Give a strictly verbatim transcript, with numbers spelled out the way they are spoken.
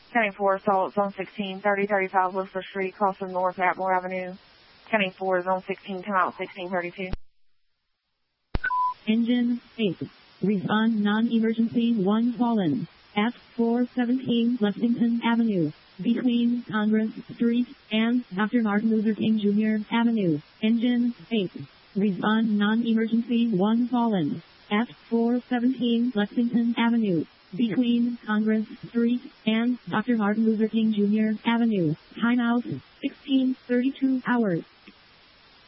County four, assault, zone sixteen, thirty thirty-five Worcester Street, crossing north Atmore Avenue. County four, zone sixteen, come out sixteen thirty-two. Engine eight. Respond non-emergency one fallen. At four seventeen Lexington Avenue. Between Congress Street and Doctor Martin Luther King Junior Avenue. Engine eight. Respond non-emergency one fallen. At four seventeen Lexington Avenue. Between Congress Street and Doctor Martin Luther King Junior Avenue. Timeout sixteen thirty-two hours.